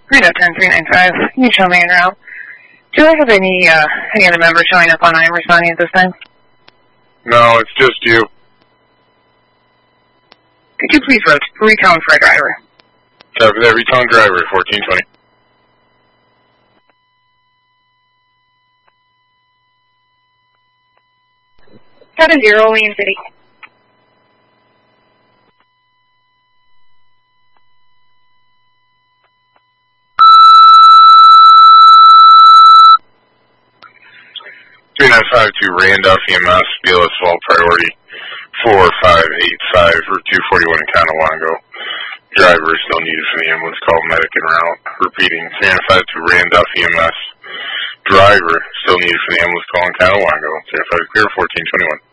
310-395. You show me en route. Do I have any other members showing up on I am responding at this time? No, it's just you. Could you please retone for a driver? Copy that, retone driver, 1420. Got a 0, William City. To Randolph EMS, BLS Vault Priority 4585, Route 241 in Conowongo. Driver still needed for the ambulance call, medic en route. Repeating, 305 to Randolph EMS. Driver still needed for the ambulance call in Conowongo. 305 clear, 1421.